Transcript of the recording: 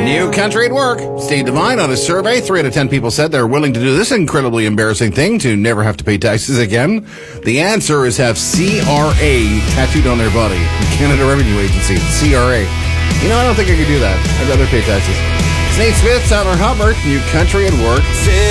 New Country at Work. Steve Devine on a survey. 3 out of 10 people said they're willing to do this incredibly embarrassing thing to never have to pay taxes again. The answer is have CRA tattooed on their body. Canada Revenue Agency. CRA. You know, I don't think I could do that. I'd rather pay taxes. It's Nate Smith, Tyler Hubbard. New Country at Work.